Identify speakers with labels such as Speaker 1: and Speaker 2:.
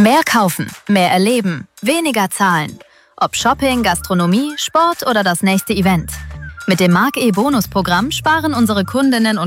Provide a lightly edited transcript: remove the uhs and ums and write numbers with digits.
Speaker 1: Mehr kaufen, mehr erleben, weniger zahlen. Ob Shopping, Gastronomie, Sport oder das nächste Event. Mit dem Mark E-Bonus-Programm sparen unsere Kundinnen und